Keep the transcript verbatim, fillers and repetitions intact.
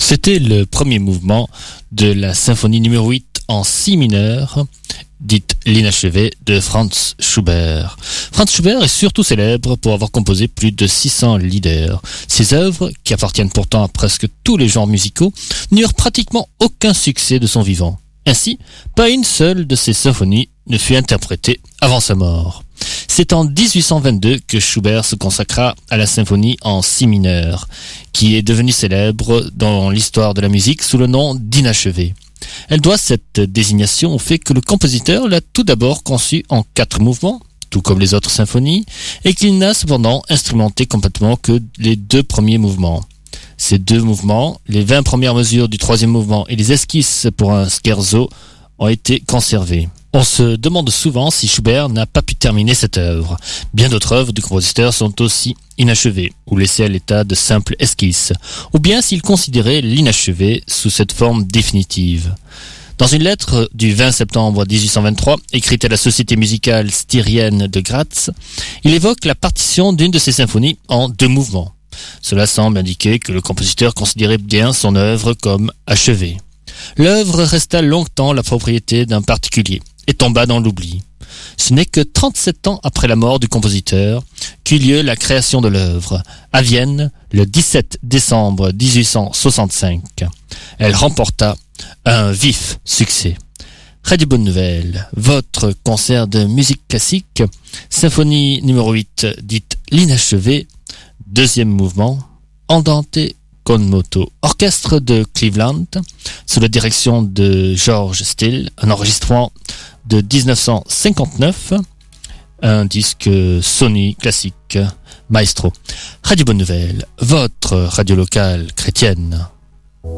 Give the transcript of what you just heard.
C'était le premier mouvement de la symphonie numéro huit en si mineur, dite l'inachevée de Franz Schubert. Franz Schubert est surtout célèbre pour avoir composé plus de six cents lieder. Ses œuvres, qui appartiennent pourtant à presque tous les genres musicaux, n'eurent pratiquement aucun succès de son vivant. Ainsi, pas une seule de ses symphonies ne fut interprétée avant sa mort. C'est en dix-huit cent vingt-deux que Schubert se consacra à la symphonie en si mineur, qui est devenue célèbre dans l'histoire de la musique sous le nom d'inachevé. Elle doit cette désignation au fait que le compositeur l'a tout d'abord conçue en quatre mouvements, tout comme les autres symphonies, et qu'il n'a cependant instrumenté complètement que les deux premiers mouvements. Ces deux mouvements, les vingt premières mesures du troisième mouvement et les esquisses pour un scherzo, ont été conservés. On se demande souvent si Schubert n'a pas pu terminer cette œuvre. Bien d'autres œuvres du compositeur sont aussi inachevées, ou laissées à l'état de simples esquisses, ou bien s'il considérait l'inachevé sous cette forme définitive. Dans une lettre du vingt septembre dix-huit cent vingt-trois, écrite à la société musicale styrienne de Graz, il évoque la partition d'une de ses symphonies en deux mouvements. Cela semble indiquer que le compositeur considérait bien son œuvre comme achevée. L'œuvre resta longtemps la propriété d'un particulier et tomba dans l'oubli. Ce n'est que trente-sept ans après la mort du compositeur qu'eut lieu la création de l'œuvre, à Vienne, le dix-sept décembre dix-huit cent soixante-cinq. Elle remporta un vif succès. Radio Bonne Nouvelle, votre concert de musique classique, symphonie numéro huit, dite l'inachevé, deuxième mouvement, Andante con moto, orchestre de Cleveland, sous la direction de George Still, un enregistrement de dix-neuf cent cinquante-neuf, un disque Sony classique, Maestro. Radio Bonne Nouvelle, votre radio locale chrétienne.